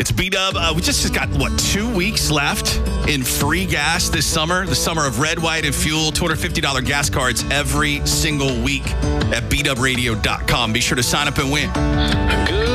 It's B-Dub. We just got, 2 weeks left in free gas this summer. The summer of red, white, and fuel. $250 gas cards every single week at bdubradio.com. Be sure to sign up and win.